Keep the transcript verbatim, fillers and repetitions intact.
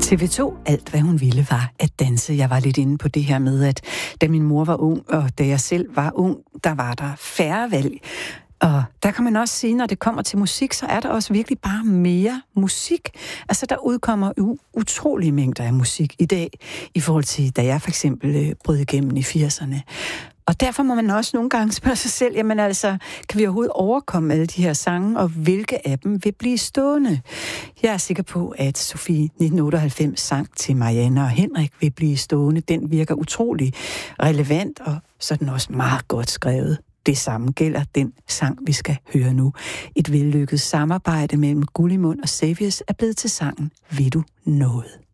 T V to, alt hvad hun ville, var at danse. Jeg var lidt inde på det her med, at da min mor var ung, og da jeg selv var ung, der var der færre valg. Og der kan man også sige, når det kommer til musik, så er der også virkelig bare mere musik. Altså, der udkommer jo utrolige mængder af musik i dag, i forhold til, da jeg for eksempel øh, brød igennem i firserne. Og derfor må man også nogle gange spørge sig selv, jamen altså, kan vi overhovedet overkomme alle de her sange, og hvilke af dem vil blive stående? Jeg er sikker på, at Sofie nitten otteoghalvfems sang til Marianne og Henrik vil blive stående. Den virker utrolig relevant, og så er den også meget godt skrevet. Det samme gælder den sang, vi skal høre nu. Et vellykket samarbejde mellem Gullimund og Savious er blevet til sangen Vil du noget?